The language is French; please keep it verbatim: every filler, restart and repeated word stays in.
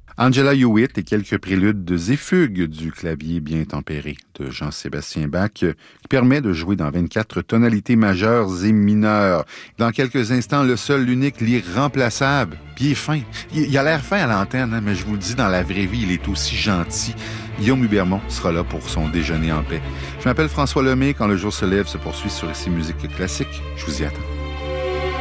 Angela Hewitt et quelques préludes de Zéfugue du clavier bien tempéré de Jean-Sébastien Bach qui permet de jouer dans vingt-quatre tonalités majeures et mineures. Dans quelques instants, le seul, l'unique, l'irremplaçable, puis il est fin. Il, il a l'air fin à l'antenne, hein, mais je vous le dis, dans la vraie vie, il est aussi gentil. Guillaume Hubermont sera là pour son déjeuner en paix. Je m'appelle François Lemay. Quand le jour se lève se poursuit sur Ici Musique Classique. Je vous y attends.